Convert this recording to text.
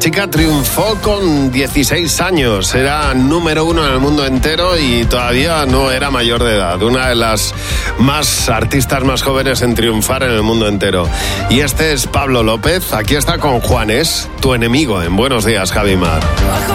Chica triunfó con 16 años, era número 1 en el mundo entero y todavía no era mayor de edad. Una de las artistas más jóvenes en triunfar en el mundo entero. Y este es Pablo López, aquí está con Juanes, tu enemigo en Buenos Días, Javi Mar.